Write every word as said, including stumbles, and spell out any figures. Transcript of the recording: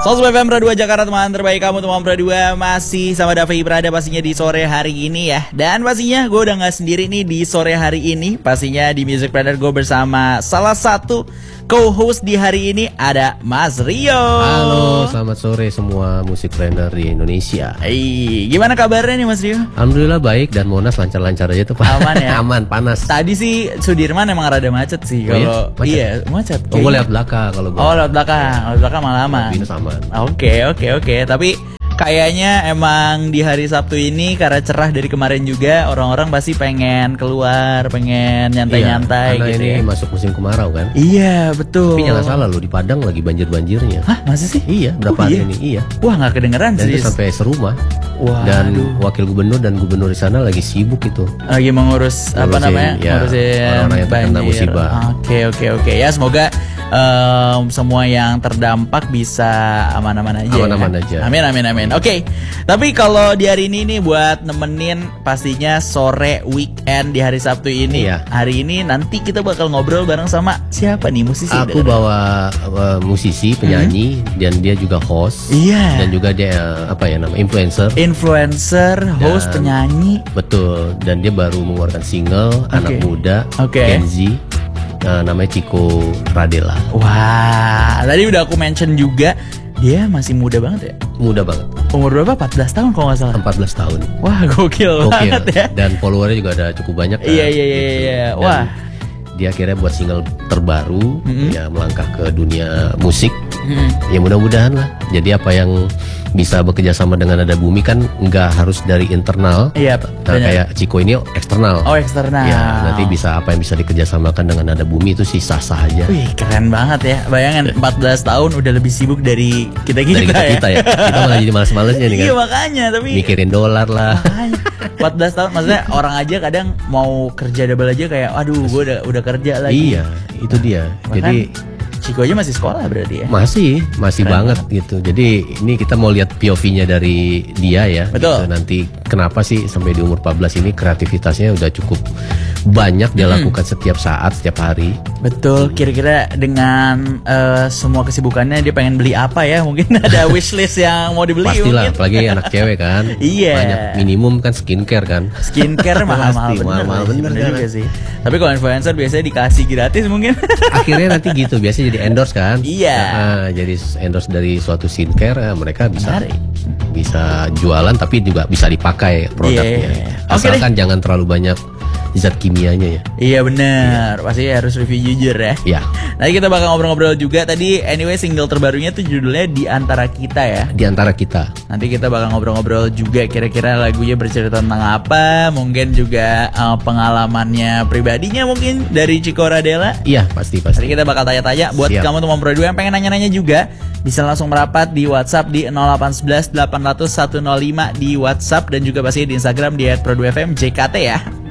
Sobat F M Pro dua Jakarta, teman terbaik kamu, teman Pro dua. Masih sama Davi Prada pastinya di sore hari ini ya. Dan pastinya gue udah gak sendiri nih di sore hari ini. Pastinya di Music Planner gue bersama salah satu co-host di hari ini, ada Mas Rio. Halo, selamat sore semua Music Planner di Indonesia. Hey, gimana kabarnya nih Mas Rio? Alhamdulillah baik, dan Monas lancar-lancar aja tuh Pak. Aman ya? Aman, panas. Tadi sih Sudirman emang rada macet sih. Oh, kalau iya? Macet? Iya macet. Oh, gue lewat belakang kalau gue. Oh, lewat belakang, lewat belakang malah aman. Binus aman. Oke oke oke. Tapi kayaknya emang di hari Sabtu ini karena cerah dari kemarin juga, orang-orang pasti pengen keluar, pengen nyantai-nyantai iya, gitu ini ya. masuk musim kemarau kan. Iya betul. Tapi jangan salah loh, di Padang lagi banjir-banjirnya. Hah, masa sih? Iya, berapa Oh, hari iya? ini? Iya. Wah, nggak kedengeran Dan sih. itu sampai serumah. Wah, Dan aduh. wakil gubernur dan gubernur di sana lagi sibuk itu. Lagi mengurus apa Ngurusin, namanya? ya, Ngurusin orang-orang yang terkena banjir. musibah. Oke oke oke. Ya semoga em, semua yang terdampak bisa aman-aman aja. Aman-aman ya. aja. Amin amin amin. Oke. Tapi kalau di hari ini nih buat nemenin pastinya sore weekend di hari Sabtu ini. Iya. Hari ini nanti kita bakal ngobrol bareng sama siapa nih musisi? Aku dari- bawa uh, musisi, penyanyi, dan dia juga host. Iya. Dan juga dia uh, apa ya nama influencer. Influencer, host, Dan- penyanyi. Betul, dan dia baru mengeluarkan single anak muda, Oke. Gen Z, uh, namanya Chico Pradela. Wah, tadi udah aku mention juga dia masih muda banget ya. Muda banget, Umur berapa? empat belas tahun kalau nggak salah. empat belas tahun. Wah, gokil, Oke, banget ya. dan followernya juga ada cukup banyak kan. Iya, iya, iya, gitu. iya. Dan Wah. dia akhirnya buat single terbaru, Mm-hmm. ya melangkah ke dunia musik. Hmm. Ya mudah-mudahan lah. Jadi apa yang bisa bekerja sama dengan Nada Bumi kan nggak harus dari internal. Iya, Nah, benar. kayak Chico ini eksternal. Oh, eksternal. Ya, nanti bisa apa yang bisa dikerjasamakan dengan Nada Bumi itu sih sah-sah aja. Wih, keren banget ya. Bayangin empat belas tahun udah lebih sibuk dari kita-kita Dari kita kita ya. Kita malah jadi males-malesnya nih kan. Iya, makanya, tapi Mikirin dolar lah. makanya empat belas tahun, maksudnya orang aja kadang mau kerja double aja kayak aduh, gue udah udah kerja lagi. Iya, itu dia. Bahkan Jadi Chico aja masih sekolah berarti ya. masih masih Keren banget gitu. Jadi ini kita mau lihat P O V-nya dari dia ya. Betul. Gitu. Nanti kenapa sih sampai di umur empat belas ini kreativitasnya udah cukup banyak dia Hmm. lakukan setiap saat, setiap hari. Betul, kira-kira dengan eh, semua kesibukannya dia pengen beli apa ya? Mungkin ada wishlist yang mau dibeli Pastilah, mungkin. apalagi anak cewek kan. Iya. Banyak minimum kan skincare kan. Skincare mahal-mahal Pasti, bener, mahal-mahal sih, bener bener kan. juga sih. Tapi kalau influencer biasanya dikasih gratis mungkin. Akhirnya nanti gitu, biasanya jadi endorse kan. Iya. Nah, jadi endorse dari suatu skincare, eh, mereka bisa Menarik. bisa jualan tapi juga bisa dipakai produknya. Iya. Oke Asalkan jangan terlalu banyak zat kimianya ya. Iya bener, pasti harus review jujur ya. Ya, Nanti kita bakal ngobrol-ngobrol juga. Tadi anyway single terbarunya tuh judulnya Di Antara Kita ya. di antara kita. Nanti kita bakal ngobrol-ngobrol juga kira-kira lagunya bercerita tentang apa. Mungkin juga eh, pengalamannya pribadinya mungkin dari Chico Pradela. Iya, pasti Nanti pasti. kita bakal tanya-tanya. Buat Siap. kamu teman Pro dua yang pengen nanya-nanya juga, bisa langsung merapat di WhatsApp di nol delapan satu satu delapan nol nol satu nol lima di WhatsApp, dan juga pasti di Instagram di et pro dua f m j k t ya.